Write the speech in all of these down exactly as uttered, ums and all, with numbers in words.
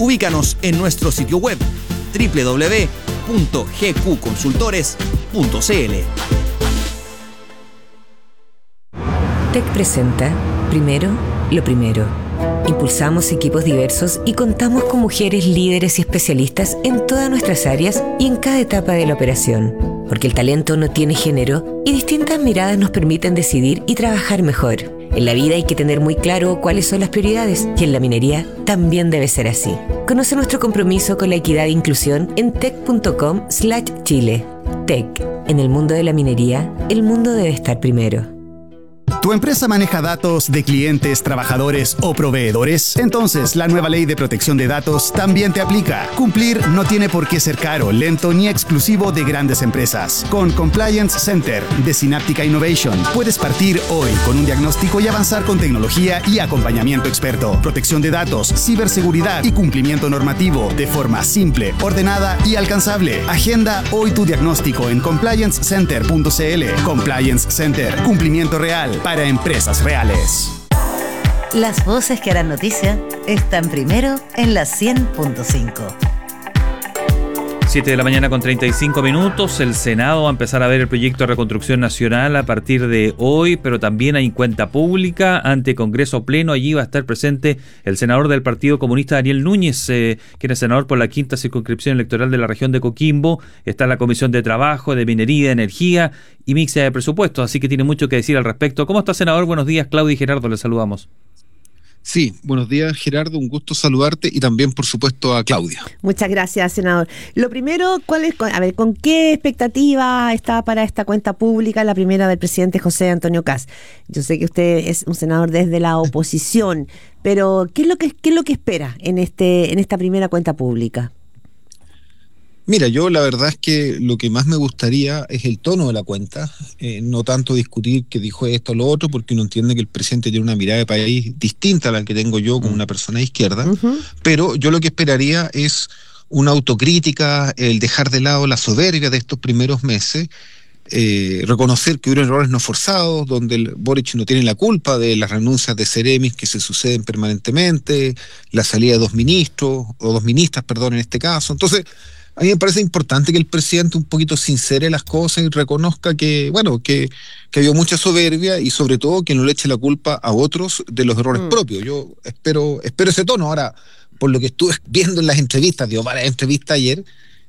Ubícanos en nuestro sitio web doble u doble u doble u punto g q consultores punto c l. T E C presenta Primero, lo primero. Impulsamos equipos diversos y contamos con mujeres líderes y especialistas en todas nuestras áreas y en cada etapa de la operación. Porque el talento no tiene género y distintas miradas nos permiten decidir y trabajar mejor. En la vida hay que tener muy claro cuáles son las prioridades y en la minería también debe ser así. Conoce nuestro compromiso con la equidad e inclusión en tec punto com slash chile. T E C. En el mundo de la minería, el mundo debe estar primero. ¿Tu empresa maneja datos de clientes, trabajadores o proveedores? Entonces, la nueva ley de protección de datos también te aplica. Cumplir no tiene por qué ser caro, lento ni exclusivo de grandes empresas. Con Compliance Center de Synaptica Innovation, puedes partir hoy con un diagnóstico y avanzar con tecnología y acompañamiento experto. Protección de datos, ciberseguridad y cumplimiento normativo de forma simple, ordenada y alcanzable. Agenda hoy tu diagnóstico en compliance center punto c l. Compliance Center, cumplimiento real para empresas reales. Las voces que harán noticia están primero en la cien punto cinco. siete de la mañana con treinta y cinco minutos. El Senado va a empezar a ver el proyecto de reconstrucción nacional a partir de hoy, pero también hay cuenta pública ante Congreso Pleno. Allí va a estar presente el senador del Partido Comunista, Daniel Núñez, eh, quien es senador por la quinta circunscripción electoral de la región de Coquimbo. Está en la Comisión de Trabajo, de Minería, de Energía y Mixta de Presupuestos, así que tiene mucho que decir al respecto. ¿Cómo está, senador? Buenos días. Claudia y Gerardo, les saludamos. Sí, buenos días, Gerardo, un gusto saludarte y también, por supuesto, a Claudia. Muchas gracias, senador. Lo primero, ¿cuál es, a ver, ¿con qué expectativa está para esta cuenta pública la primera del presidente José Antonio Kast? Yo sé que usted es un senador desde la oposición, pero ¿qué es lo que qué es lo que espera en este en esta primera cuenta pública? Mira, yo la verdad es que lo que más me gustaría es el tono de la cuenta, eh, no tanto discutir que dijo esto o lo otro, porque uno entiende que el presidente tiene una mirada de país distinta a la que tengo yo como una persona de izquierda, uh-huh. Pero yo lo que esperaría es una autocrítica, el dejar de lado la soberbia de estos primeros meses, eh, reconocer que hubo errores no forzados, donde el Boric no tiene la culpa de las renuncias de Ceremis que se suceden permanentemente, la salida de dos ministros, o dos ministras, perdón, en este caso. Entonces, a mí me parece importante que el presidente un poquito sincere las cosas y reconozca que, bueno, que, que ha habido mucha soberbia y sobre todo que no le eche la culpa a otros de los errores mm. propios. Yo espero, espero ese tono. Ahora, por lo que estuve viendo en las entrevistas, digo, varias entrevistas ayer,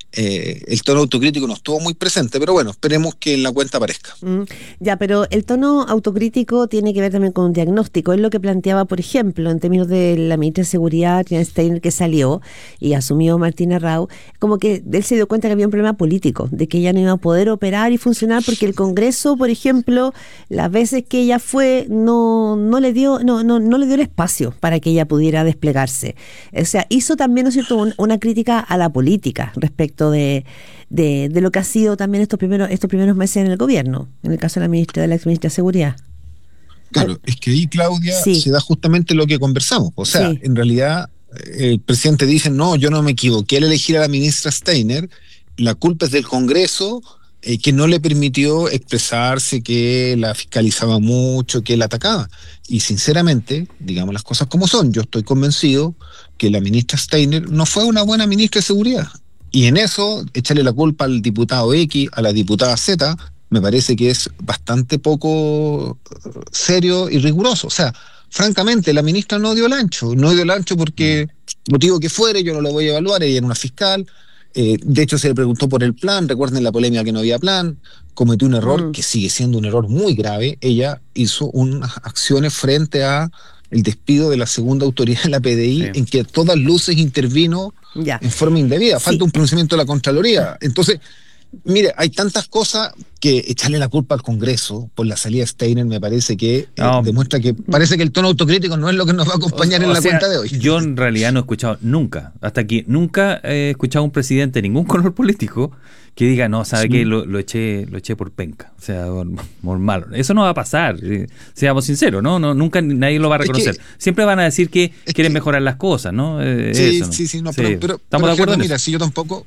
Eh, el tono autocrítico no estuvo muy presente, pero bueno, esperemos que en la cuenta aparezca. Mm, ya, pero el tono autocrítico tiene que ver también con un diagnóstico. Es lo que planteaba, por ejemplo, en términos de la ministra de Seguridad, Triana Steiner, que salió y asumió Martín Arrau, como que él se dio cuenta que había un problema político, de que ella no iba a poder operar y funcionar porque el Congreso, por ejemplo, las veces que ella fue, no, no le dio, no, no, no le dio el espacio para que ella pudiera desplegarse. O sea, hizo también, ¿no es cierto?, un, una crítica a la política respecto De, de, de lo que ha sido también estos primeros estos primeros meses en el gobierno, en el caso de la ministra de la ex ministra de Seguridad. Claro, es que ahí, Claudia, sí. se da justamente lo que conversamos. O sea, sí. en realidad, el presidente dice, no, yo no me equivoqué al elegir a la ministra Steiner, la culpa es del Congreso, eh, que no le permitió expresarse, que la fiscalizaba mucho, que la atacaba. Y sinceramente, digamos las cosas como son, yo estoy convencido que la ministra Steiner no fue una buena ministra de Seguridad. Y en eso, echarle la culpa al diputado X, a la diputada Z, me parece que es bastante poco serio y riguroso. O sea, francamente, la ministra no dio el ancho. No dio el ancho porque, motivo que fuere, yo no lo voy a evaluar, ella era una fiscal. Eh, de hecho, se le preguntó por el plan, recuerden la polémica que no había plan, cometió un error mm. que sigue siendo un error muy grave. Ella hizo unas acciones frente a el despido de la segunda autoridad de la P D I, sí. en que a todas luces intervino ya. en forma indebida. Falta sí. un pronunciamiento de la Contraloría. Entonces, mire, hay tantas cosas que echarle la culpa al Congreso por la salida de Steiner me parece que no. eh, demuestra que parece que el tono autocrítico no es lo que nos va a acompañar o, en o la sea, cuenta de hoy. Yo en realidad no he escuchado nunca, hasta aquí, nunca he escuchado a un presidente de ningún color político que diga, no, sabe sí. que lo, lo eché lo eché por penca, o sea, por, por malo. Eso no va a pasar, eh, seamos sinceros, ¿no? no Nunca nadie lo va a reconocer. Que, Siempre van a decir que quieren que, mejorar las cosas, ¿no? Eh, sí, eso, ¿no? sí, sí, no, sí. Pero, pero, ¿Estamos pero, de acuerdo en mira, eso? si yo tampoco...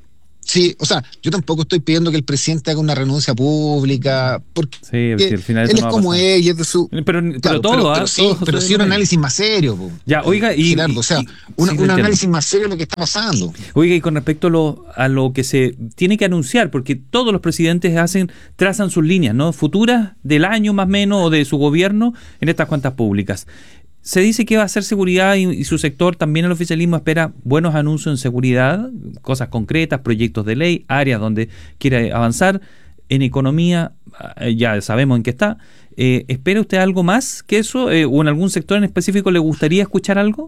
Sí, o sea, yo tampoco estoy pidiendo que el presidente haga una renuncia pública, porque sí, sí, al final él es no como ella, es de su... Pero, pero claro, todo, pero, ¿eh? pero sí, todo pero sí un análisis más serio. Po. Ya, oiga, y... Gerardo, o sea, y, una, sí, un análisis más serio de lo que está pasando. Oiga, y con respecto a lo, a lo que se tiene que anunciar, porque todos los presidentes hacen, trazan sus líneas, ¿no? Futuras del año más o menos, o de su gobierno, en estas cuentas públicas. Se dice que va a ser seguridad y, y su sector, también el oficialismo espera buenos anuncios en seguridad, cosas concretas, proyectos de ley, áreas donde quiere avanzar. En economía, ya sabemos en qué está. Eh, ¿Espera usted algo más que eso? Eh, ¿O en algún sector en específico le gustaría escuchar algo?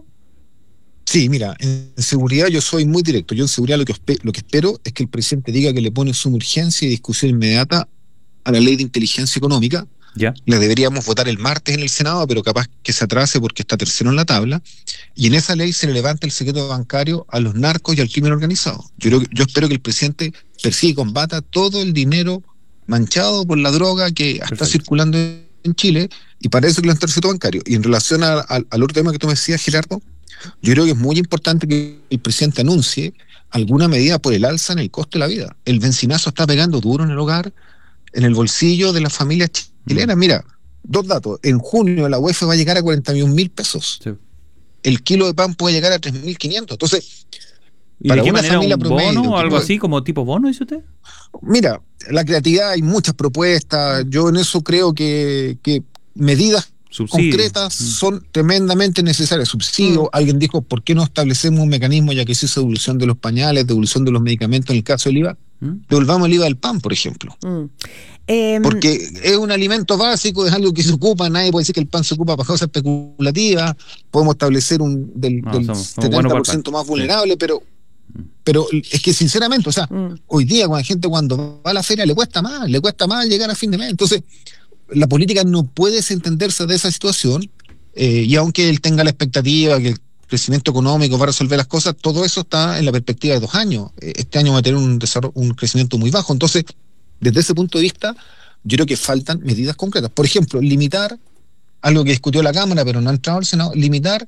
Sí, mira, en seguridad yo soy muy directo. Yo en seguridad lo que, lo que espero es que el presidente diga que le pone suma urgencia y discusión inmediata a la ley de inteligencia económica. Ya. La deberíamos votar el martes en el Senado, pero capaz que se atrase porque está tercero en la tabla. Y en esa ley se le levanta el secreto bancario a los narcos y al crimen organizado. Yo, creo, yo espero que el presidente persiga y combata todo el dinero manchado por la droga que Perfecto. Está circulando en Chile, y para eso que levanta el secreto bancario. Y en relación a, a, al otro tema que tú me decías, Gerardo, yo creo que es muy importante que el presidente anuncie alguna medida por el alza en el costo de la vida. El bencinazo está pegando duro en el hogar, en el bolsillo de las familias chilenas. Mira, dos datos. En junio la U E F va a llegar a cuarenta y un mil pesos. Sí. El kilo de pan puede llegar a tres mil quinientos. Entonces, ¿y para de qué una manera, familia un promedio, bono o algo puede... así, como tipo bono, dice usted? Mira, la creatividad, hay muchas propuestas. Yo en eso creo que, que medidas Subsidio. concretas mm. son tremendamente necesarias. Subsidio, mm. alguien dijo, ¿por qué no establecemos un mecanismo, ya que se hizo devolución de los pañales, devolución de los medicamentos en el caso del I V A? ¿Mm? Devolvamos el I V A del pan, por ejemplo. Mm. Eh, Porque es un alimento básico, es algo que se ocupa, nadie puede decir que el pan se ocupa para cosas especulativas. Podemos establecer un del, no, del somos, somos setenta por ciento más vulnerable, sí. pero pero es que sinceramente, o sea, mm. hoy día cuando la gente cuando va a la feria le cuesta más, le cuesta más llegar a fin de mes. Entonces, la política no puede desentenderse de esa situación, eh, y aunque él tenga la expectativa que el crecimiento económico va a resolver las cosas, todo eso está en la perspectiva de dos años. Este año va a tener un desarrollo, un crecimiento muy bajo. Entonces, desde ese punto de vista, yo creo que faltan medidas concretas. Por ejemplo, limitar, algo que discutió la Cámara, pero no ha entrado al Senado, limitar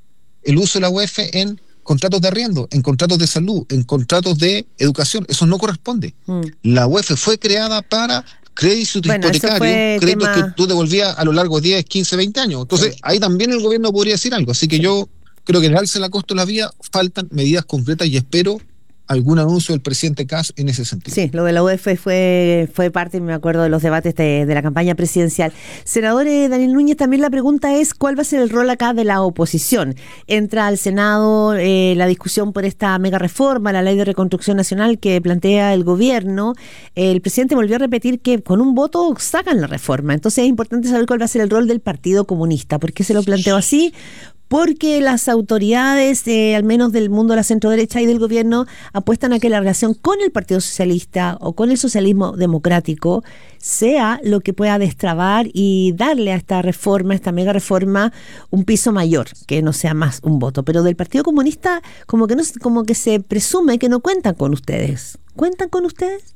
el uso de la U E F en contratos de arriendo, en contratos de salud, en contratos de educación. Eso no corresponde. Mm. La U E F fue creada para créditos bueno, hipotecarios, créditos tema... que tú devolvías a lo largo de diez, quince, veinte años. Entonces, sí. ahí también el gobierno podría decir algo. Así que sí. yo creo que en el alza de la costo de la vida faltan medidas concretas y espero algún anuncio del presidente Kast en ese sentido. Sí, lo de la U E F fue, fue parte, me acuerdo, de los debates de, de la campaña presidencial. Senador eh, Daniel Núñez, también la pregunta es, ¿cuál va a ser el rol acá de la oposición? Entra al Senado eh, la discusión por esta mega reforma, la ley de reconstrucción nacional que plantea el gobierno. El presidente volvió a repetir que con un voto sacan la reforma. Entonces es importante saber cuál va a ser el rol del Partido Comunista. ¿Por qué se lo planteó así? Porque las autoridades, eh, al menos del mundo de la centroderecha y del gobierno, apuestan a que la relación con el Partido Socialista o con el socialismo democrático sea lo que pueda destrabar y darle a esta reforma, esta mega reforma, un piso mayor, que no sea más un voto. Pero del Partido Comunista, como que no, como que se presume que no cuentan con ustedes. ¿Cuentan con ustedes?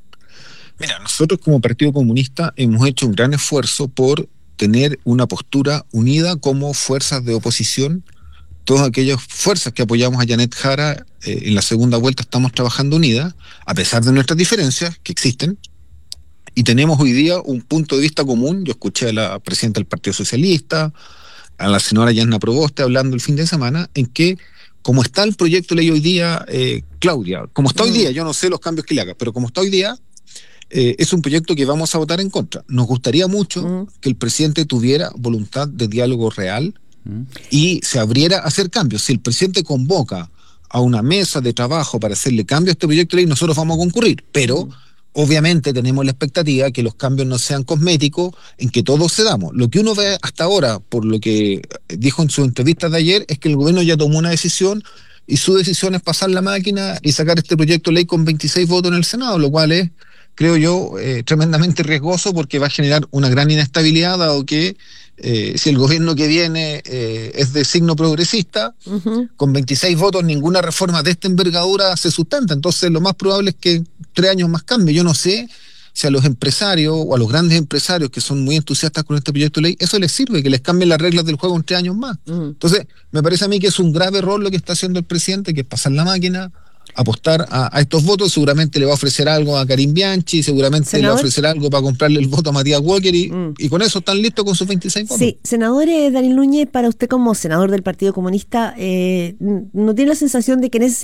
Mira, nosotros como Partido Comunista hemos hecho un gran esfuerzo por tener una postura unida como fuerzas de oposición. Todas aquellas fuerzas que apoyamos a Janet Jara eh, en la segunda vuelta estamos trabajando unidas, a pesar de nuestras diferencias que existen, y tenemos hoy día un punto de vista común. Yo escuché a la presidenta del Partido Socialista, a la señora Yasna Proboste hablando el fin de semana, en que como está el proyecto de ley hoy día, eh, Claudia, como está hoy día, yo no sé los cambios que le haga, pero como está hoy día, Eh, es un proyecto que vamos a votar en contra. Nos gustaría mucho mm. que el presidente tuviera voluntad de diálogo real mm. y se abriera a hacer cambios. Si el presidente convoca a una mesa de trabajo para hacerle cambio a este proyecto de ley, nosotros vamos a concurrir, pero mm. obviamente tenemos la expectativa que los cambios no sean cosméticos, en que todos cedamos. Lo que uno ve hasta ahora, por lo que dijo en su entrevista de ayer, es que el gobierno ya tomó una decisión y su decisión es pasar la máquina y sacar este proyecto de ley con veintiséis votos en el Senado, lo cual es, creo yo, eh, tremendamente riesgoso porque va a generar una gran inestabilidad, dado que eh, si el gobierno que viene eh, es de signo progresista, uh-huh. con veintiséis votos ninguna reforma de esta envergadura se sustenta. Entonces lo más probable es que tres años más cambie. Yo no sé si a los empresarios o a los grandes empresarios que son muy entusiastas con este proyecto de ley, eso les sirve, que les cambien las reglas del juego en tres años más. Uh-huh. Entonces me parece a mí que es un grave error lo que está haciendo el presidente, que es pasar la máquina, apostar a, a estos votos, seguramente le va a ofrecer algo a Karim Bianchi, seguramente ¿Senador? le va a ofrecer algo para comprarle el voto a Matías Walker y, mm. y con eso están listos con sus veintiséis votos. Sí, senador eh, Daniel Núñez, para usted como senador del Partido Comunista, eh, ¿no tiene la sensación de que en ese